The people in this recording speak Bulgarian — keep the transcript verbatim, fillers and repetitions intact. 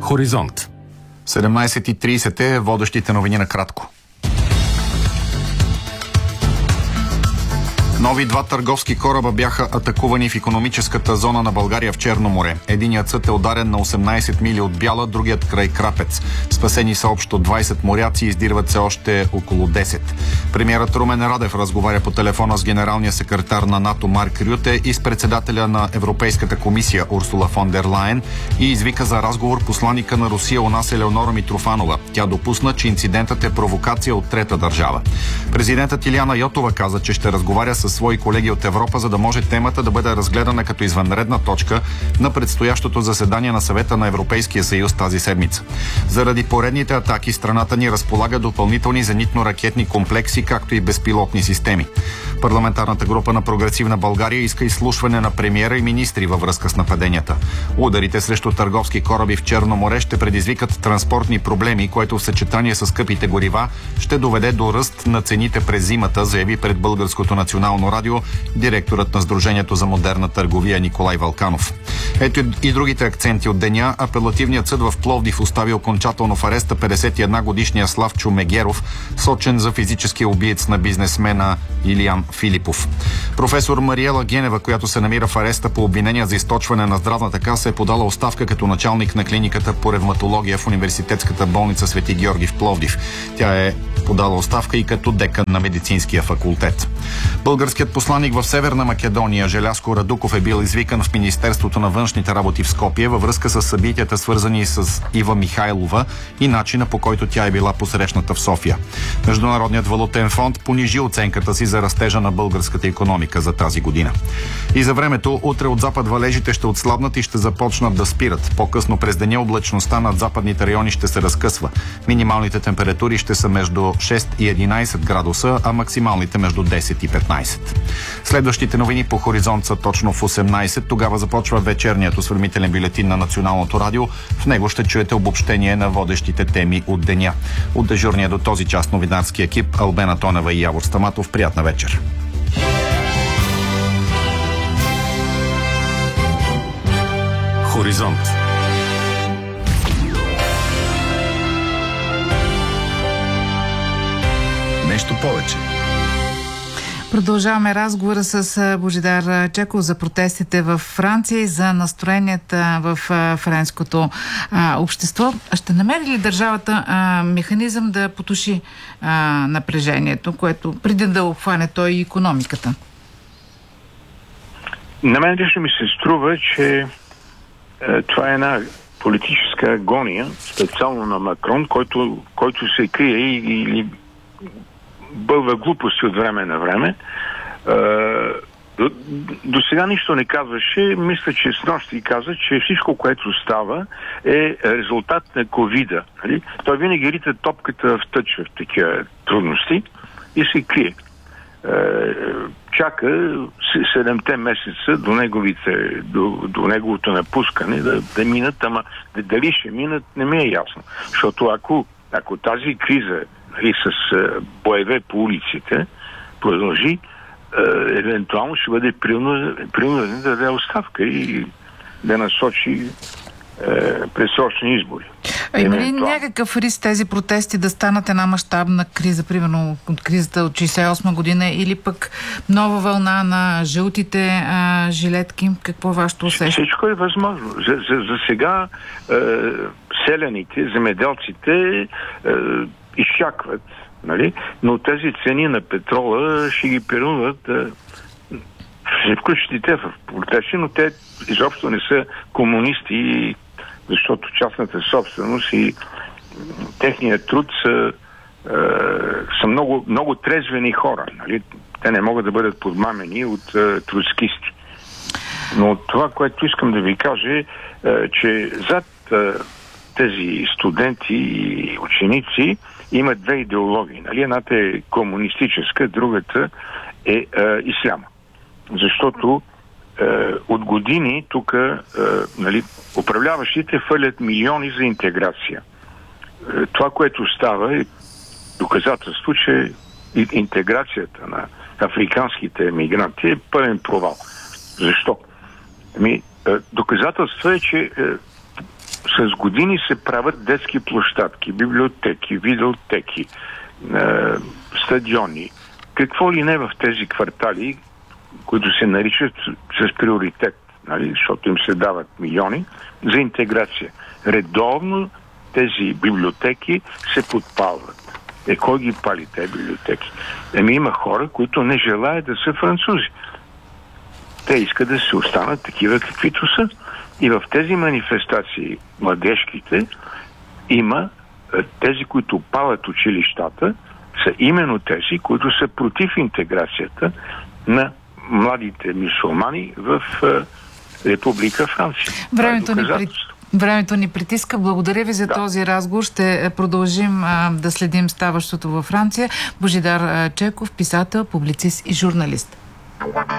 Хоризонт. седемнайсет и трийсет е, водещите новини на кратко. Нови два търговски кораба бяха атакувани в икономическата зона на България в Черно море. Единият съд е ударен на осемнайсет мили от Бяла, другият край Крапец. Спасени са общо двайсет моряци, издирват се още около десет. Премиерът Румен Радев разговаря по телефона с генералния секретар на НАТО Марк Рюте и с председателя на Европейската комисия Урсула фон дер Лайен и извика за разговор посланика на Русия у нас Елеонора Митрофанова. Тя допусна, че инцидентът е провокация от трета държава. Президентът Илияна Йотова каза, че ще разговаря с свои колеги от Европа, за да може темата да бъде разгледана като извънредна точка на предстоящото заседание на Съвета на Европейския съюз тази седмица. Заради поредните атаки страната ни разполага допълнителни зенитно-ракетни комплекси, както и безпилотни системи. Парламентарната група на Прогресивна България иска изслушване на премиера и министри във връзка с нападенията. Ударите срещу търговски кораби в Черно море ще предизвикат транспортни проблеми, което в съчетание с скъпите горива ще доведе до ръст на цените през зимата, заяви пред Българското национално радио директорът на Сдружението за модерна търговия Николай Вълканов. Ето и другите акценти от деня. Апелативният съд в Пловдив остави окончателно в ареста петдесет и една годишния Славчо Мегеров, сочен за физическия убиец на бизнесмена Илиян Филипов. Професор Мариела Генева, която се намира в ареста по обвинения за източване на здравната каса, е подала оставка като началник на клиниката по ревматология в Университетската болница Свети Георги в Пловдив. Тя е подала оставка и като декан на медицинския факултет. Българският посланик в Северна Македония Желязко Радуков е бил извикан в Министерството на външните работи в Скопие във връзка с събитията, свързани с Ива Михайлова и начина, по който тя е била посрещната в София. Международният валутен фонд понижи оценката си за растежа на българската икономика за тази година. И за времето, утре от запад валежите ще отслабнат и ще започнат да спират. По-късно през деня облачността над западните райони ще се разкъсва. Минималните температури ще са между шест и единайсет градуса, а максималните между десет и петнайсет. Следващите новини по Хоризонт са точно в осемнайсет. Тогава започва вечерният осведомителен бюлетин на Националното радио. В него ще чуете обобщение на водещите теми от деня. От дежурния до този час новинарски екип Албена Тонева и Явор Стаматов. Приятна вечер. Хоризонт. Нещо повече. Продължаваме разговора с Божидар Чеков за протестите в Франция и за настроенията в френското а, общество. Ще намери ли държавата а, механизъм да потуши а, напрежението, което преди да обхване той и икономиката? На мен лично ми се струва, че е, това е една политическа агония, специално на Макрон, който, който се крие или бълва глупости от време на време. До, до сега нищо не казваше. Мисля, че с нощи каза, че всичко, което става, е резултат на ковида. Нали? Той винаги рита топката в тъча в такива трудности и се крие. Чака седемте месеца до, неговите, до, до неговото напускане да, да минат, ама дали ще минат, не ми е ясно. Защото ако, ако тази криза и с е, боеве по улиците продължи, е, евентуално ще бъде принуден да даде оставка и да насочи е, предсрочни избори. А има ли някакъв риск тези протести да станат една мащабна криза, примерно от кризата от шейсет и осма година, или пък нова вълна на жълтите а, жилетки? Какво е вашето усещане? Всичко е възможно. За, за, за сега е, селяните, земеделците е, изчакват, нали? Но тези цени на петрола ще ги принудят да се включат и те в протести, но те изобщо не са комунисти, защото частната собственост и техният труд са, е, са много, много трезвени хора. Нали? Те не могат да бъдат подмамени от е, троцкисти. Но това, което искам да ви кажа е, че зад е, тези студенти и ученици има две идеологии. Нали? Едната е комунистическа, другата е, е исляма. Защото е, от години тук е, нали, управляващите фърлят милиони за интеграция. Е, това, което става, е доказателство, че интеграцията на африканските мигранти е пълен провал. Защо? Ами, е, доказателство е, че е, с години се правят детски площадки, библиотеки, видеотеки, е, стадиони, какво ли не в тези квартали, които се наричат с приоритет, нали, защото им се дават милиони за интеграция. Редовно тези библиотеки се подпалват. Е, кой ги пали тези библиотеки? Еми има хора, които не желаят да са французи. Те искат да се останат такива, каквито са. И в тези манифестации, младежките, има тези, които палят училищата, са именно тези, които са против интеграцията на младите мюсюлмани в Република Франция. Времето ни, при... Времето ни притиска. Благодаря ви за да. този разговор. Ще продължим а, да следим ставащото във Франция. Божидар Чеков, писател, публицист и журналист.